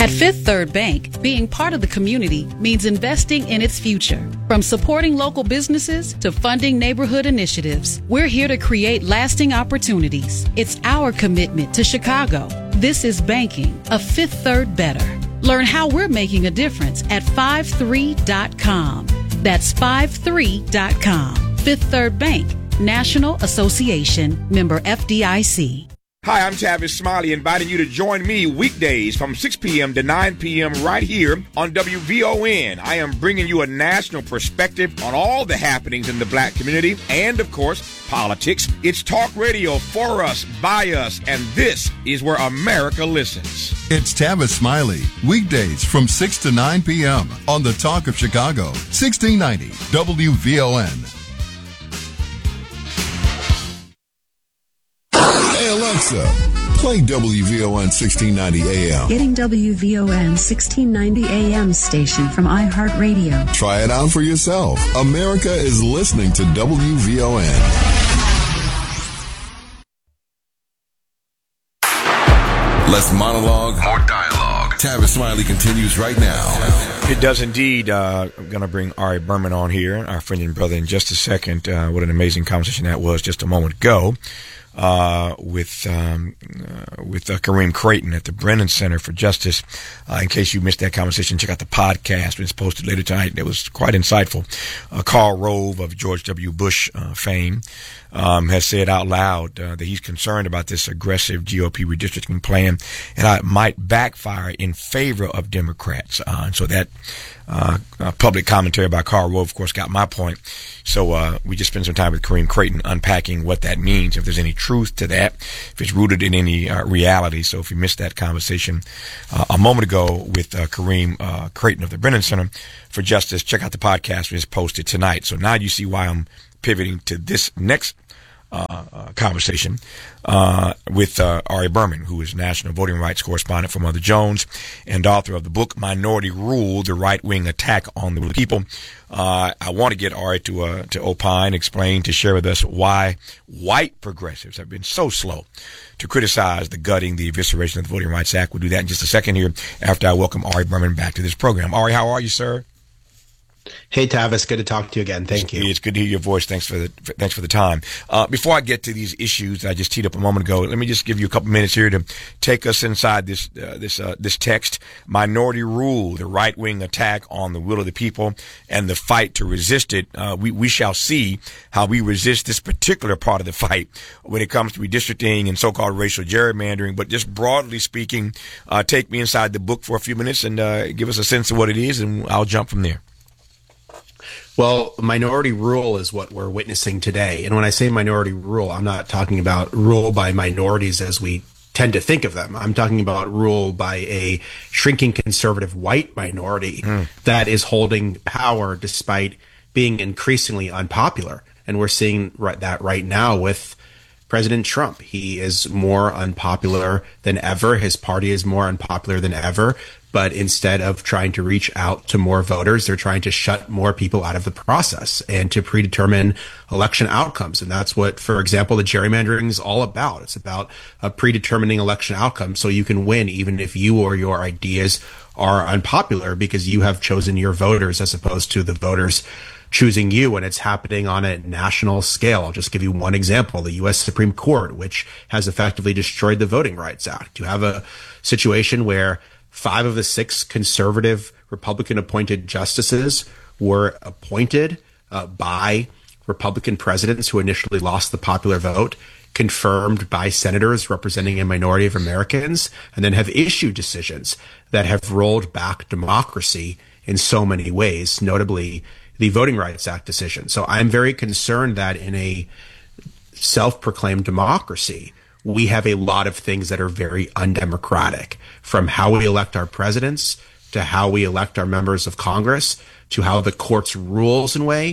At Fifth Third Bank, being part of the community means investing in its future. From supporting local businesses to funding neighborhood initiatives, we're here to create lasting opportunities. It's our commitment to Chicago. This is banking, a Fifth Third better. Learn how we're making a difference at 53.com. That's 53.com. Fifth Third Bank, National Association, member FDIC. Hi, I'm Tavis Smiley, inviting you to join me weekdays from 6 p.m. to 9 p.m. right here on WVON. I am bringing you a national perspective on all the happenings in the black community and, of course, politics. It's talk radio for us, by us, and this is where America listens. It's Tavis Smiley, weekdays from 6 to 9 p.m. on the Talk of Chicago, 1690 WVON. Hey Alexa, play WVON 1690 AM. Getting WVON 1690 AM station from iHeartRadio. Try it out for yourself. America is listening to WVON. Less monologue, more dialogue. Tavis Smiley continues right now. It does indeed. I'm going to bring Ari Berman on here, our friend and brother, in just a second. What an amazing conversation that was just a moment ago. With Kareem Creighton at the Brennan Center for Justice. In case you missed that conversation, check out the podcast when it's posted later tonight. It was quite insightful. Karl Rove of George W. Bush fame has said out loud that he's concerned about this aggressive GOP redistricting plan, and it might backfire in favor of Democrats. And so that public commentary by Karl Rove, of course, got my point. So we just spent some time with Kareem Creighton unpacking what that means, if there's any truth to that, if it's rooted in any reality. So if you missed that conversation a moment ago with Kareem Creighton of the Brennan Center for Justice, check out the podcast when it's posted tonight. So now you see why I'm pivoting to this next conversation with Ari Berman, who is national voting rights correspondent for Mother Jones and author of the book Minority Rule: The Right-Wing Attack on the People. I want to get Ari to opine, explain, to share with us why white progressives have been so slow to criticize the gutting, the evisceration of the Voting Rights Act. We'll do that in just a second here after I welcome Ari Berman back to this program. Ari, how are you, sir? Hey, Tavis, good to talk to you again. Thank you. It's good to hear your voice. Thanks for the time. Before I get to these issues that I just teed up a moment ago, let me just give you a couple minutes here to take us inside this text. Minority Rule: The Right-Wing Attack on the Will of the People and the Fight to Resist It. We shall see how we resist this particular part of the fight when it comes to redistricting and so-called racial gerrymandering. But just broadly speaking, take me inside the book for a few minutes and give us a sense of what it is, and I'll jump from there. Well, minority rule is what we're witnessing today. And when I say minority rule, I'm not talking about rule by minorities as we tend to think of them. I'm talking about rule by a shrinking conservative white minority that is holding power despite being increasingly unpopular. And we're seeing that right now with President Trump. He is more unpopular than ever. His party is more unpopular than ever. But instead of trying to reach out to more voters, they're trying to shut more people out of the process and to predetermine election outcomes. And that's what, for example, the gerrymandering is all about. It's about predetermining election outcomes so you can win even if you or your ideas are unpopular because you have chosen your voters as opposed to the voters choosing you, and it's happening on a national scale. I'll just give you one example. The U.S. Supreme Court, which has effectively destroyed the Voting Rights Act. You have a situation where 5 of the 6 conservative Republican appointed justices were appointed by Republican presidents who initially lost the popular vote, confirmed by senators representing a minority of Americans, and then have issued decisions that have rolled back democracy in so many ways, notably the Voting Rights Act decision. So I'm very concerned that in a self-proclaimed democracy, we have a lot of things that are very undemocratic, from how we elect our presidents to how we elect our members of Congress to how the courts rules in a way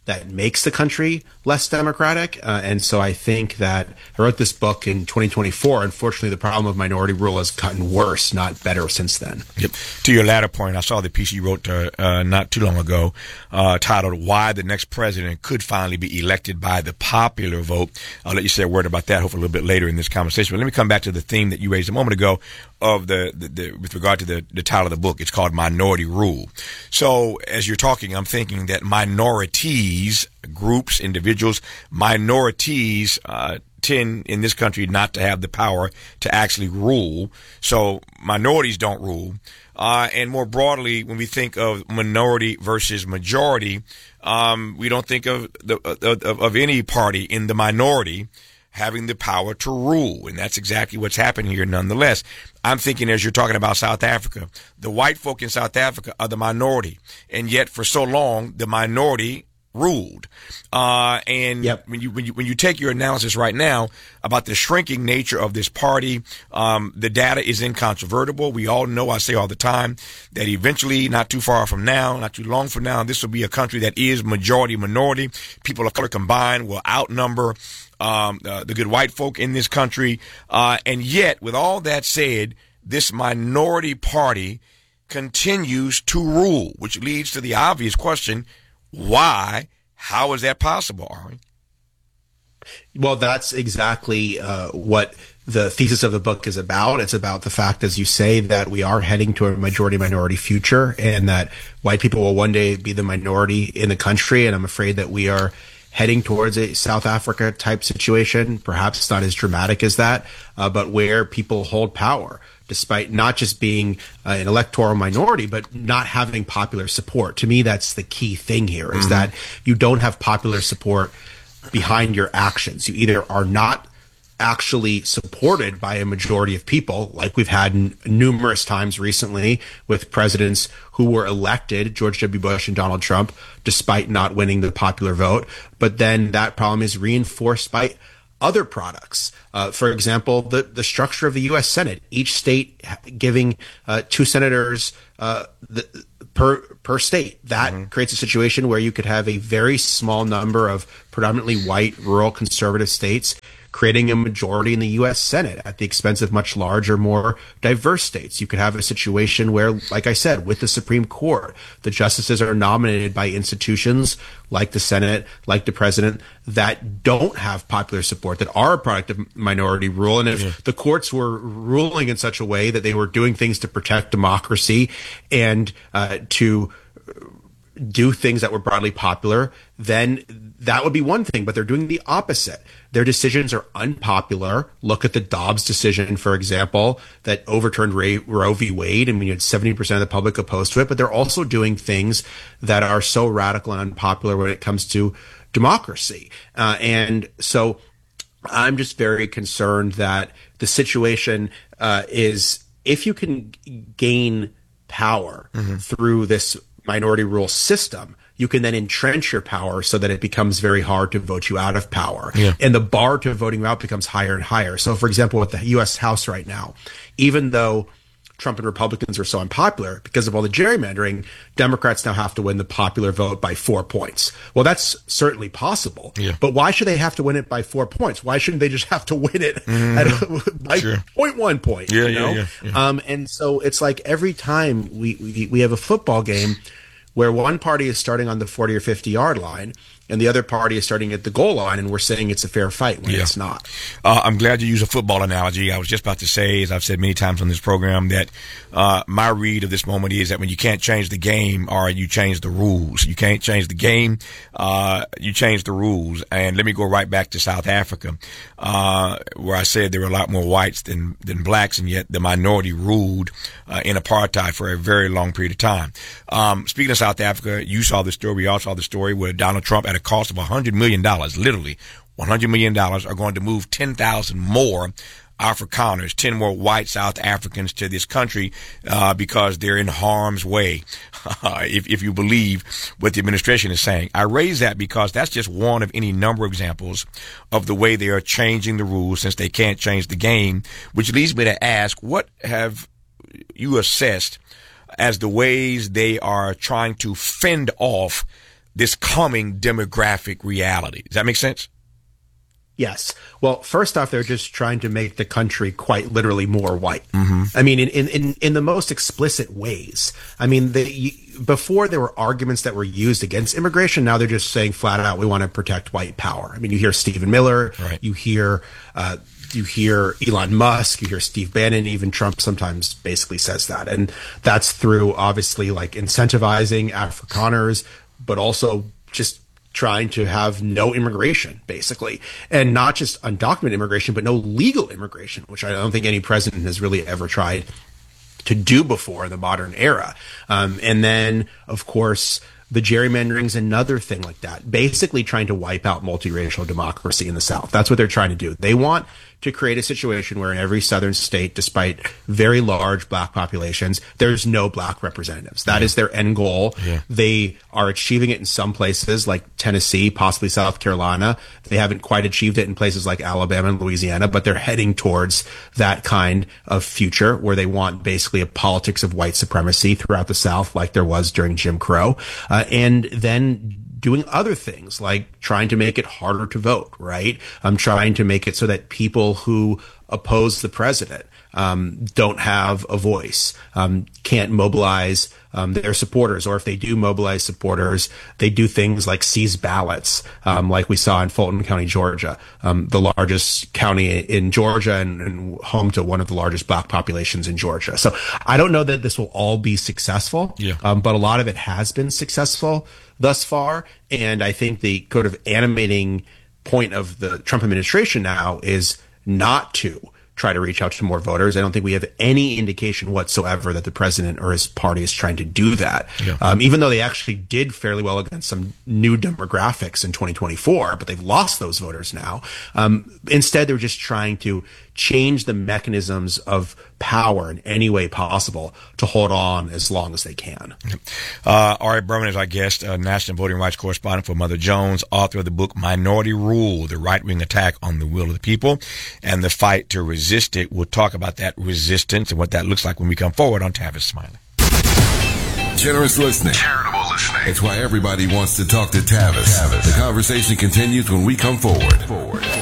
that makes the country less democratic. And so I think that I wrote this book in 2024. Unfortunately, the problem of minority rule has gotten worse, not better since then. Yep. To your latter point, I saw the piece you wrote not too long ago titled "Why the Next President Could Finally Be Elected by the Popular Vote." I'll let you say a word about that hopefully a little bit later in this conversation. But let me come back to the theme that you raised a moment ago of the with regard to the title of the book. It's called Minority Rule. So as you're talking, I'm thinking that minorities, groups, individuals, minorities tend in this country not to have the power to actually rule. So minorities don't rule. And more broadly, when we think of minority versus majority, we don't think of any party in the minority having the power to rule. And that's exactly what's happening here nonetheless. I'm thinking as you're talking about South Africa, the white folk in South Africa are the minority. And yet for so long, the minority ruled. And yep. when you take your analysis right now about the shrinking nature of this party, the data is incontrovertible. We all know, I say all the time, that eventually, not too far from now, not too long from now, this will be a country that is majority minority. People of color combined will outnumber the good white folk in this country. And yet, with all that said, this minority party continues to rule, which leads to the obvious question, why? How is that possible, Ari? Well, that's exactly what the thesis of the book is about. It's about the fact, as you say, that we are heading to a majority-minority future and that white people will one day be the minority in the country. And I'm afraid that we are heading towards a South Africa type situation, perhaps not as dramatic as that, but where people hold power, despite not just being an electoral minority, but not having popular support. To me, that's the key thing here, is that you don't have popular support behind your actions. You either are not actually supported by a majority of people, like we've had numerous times recently with presidents who were elected, George W. Bush and Donald Trump, despite not winning the popular vote. But then that problem is reinforced by other products. For example, the structure of the U.S. Senate, each state giving 2 senators per state. That creates a situation where you could have a very small number of predominantly white, rural, conservative states creating a majority in the U.S. Senate at the expense of much larger, more diverse states. You could have a situation where, like I said, with the Supreme Court, the justices are nominated by institutions like the Senate, like the president, that don't have popular support, that are a product of minority rule. And if the courts were ruling in such a way that they were doing things to protect democracy and to do things that were broadly popular, then that would be one thing, but they're doing the opposite. Their decisions are unpopular. Look at the Dobbs decision, for example, that overturned Roe v. Wade. I mean, you had 70% of the public opposed to it, but they're also doing things that are so radical and unpopular when it comes to democracy. And so I'm just very concerned that the situation is, if you can gain power through this minority rule system, you can then entrench your power so that it becomes very hard to vote you out of power. And the bar to voting you out becomes higher and higher. So, for example, with the U.S. House right now, even though Trump and Republicans are so unpopular because of all the gerrymandering, Democrats now have to win the popular vote by 4 points. Well, that's certainly possible. But why should they have to win it by 4 points? Why shouldn't they just have to win it by 0.1 point? And so it's like every time we have a football game where one party is starting on the 40 or 50 yard line and the other party is starting at the goal line, and we're saying it's a fair fight when it's not. I'm glad you use a football analogy. I was just about to say, as I've said many times on this program, that my read of this moment is that when you can't change the game, or you change the rules. You can't change the game, you change the rules. And let me go right back to South Africa, where I said there were a lot more whites than blacks, and yet the minority ruled in apartheid for a very long period of time. Speaking of South Africa, you saw the story, we all saw the story where Donald Trump, at a cost of $100 million, literally $100 million, are going to move 10,000 more Afrikaners, 10 more white South Africans to this country because they're in harm's way, if you believe what the administration is saying. I raise that because that's just one of any number of examples of the way they are changing the rules since they can't change the game, which leads me to ask, what have you assessed as the ways they are trying to fend off this coming demographic reality. Does that make sense? Yes. Well, first off, they're just trying to make the country quite literally more white. I mean, in the most explicit ways. I mean, before there were arguments that were used against immigration. Now they're just saying flat out, we want to protect white power. I mean, you hear Stephen Miller, right. you hear Elon Musk, you hear Steve Bannon, even Trump sometimes basically says that. And that's through obviously like incentivizing Afrikaners, but also just trying to have no immigration, basically, and not just undocumented immigration, but no legal immigration, which I don't think any president has really ever tried to do before in the modern era. And then, of course, the gerrymandering is another thing like that, basically trying to wipe out multiracial democracy in the South. That's what they're trying to do. They want to create a situation where in every southern state, despite very large black populations, there's no black representatives. That is their end goal. Yeah. They are achieving it in some places like Tennessee, possibly South Carolina. They haven't quite achieved it in places like Alabama and Louisiana, but they're heading towards that kind of future where they want basically a politics of white supremacy throughout the South like there was during Jim Crow. And then doing other things like trying to make it harder to vote, right? Trying to make it so that people who oppose the president don't have a voice, can't mobilize their supporters, or if they do mobilize supporters, they do things like seize ballots, like we saw in Fulton County, Georgia, the largest county in Georgia and home to one of the largest black populations in Georgia. So I don't know that this will all be successful, but a lot of it has been successful thus far. And I think the kind of animating point of the Trump administration now is not to try to reach out to more voters. I don't think we have any indication whatsoever that the president or his party is trying to do that. Even though they actually did fairly well against some new demographics in 2024, but they've lost those voters now. Instead, they're just trying to change the mechanisms of power in any way possible to hold on as long as they can. Ari Berman is our guest, national voting rights correspondent for Mother Jones, author of the book Minority Rule, The Right-Wing Attack on the Will of the People and the Fight to Resist It. We'll talk about that resistance and what that looks like when we come forward on Tavis Smiley. Generous listening. Charitable listening. It's why everybody wants to talk to Tavis. The conversation continues when we come forward.